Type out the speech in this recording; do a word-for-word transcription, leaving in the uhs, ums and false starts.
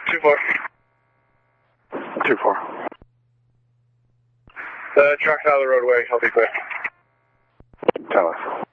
Two four. Two four. The truck's out of the roadway. I'll be quick. Tell us.